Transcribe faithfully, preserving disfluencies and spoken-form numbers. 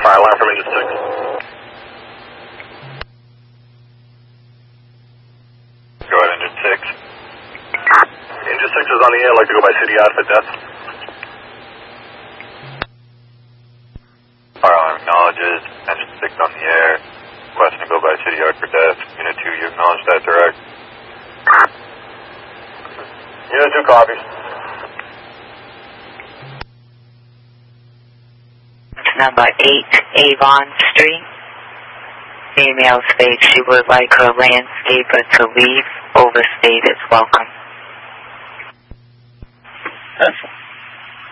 fire line from Engine six. Go ahead, Engine six. Engine six is on the air. I'd like to go by city outfit death. Fire alarm acknowledges. Engine six on the air. Requesting to go by city yard for death. Unit two, you acknowledge that, direct? Unit two copies. Number eight, Avon Street. Female states she would like her landscaper to leave. Overstate is welcome. That's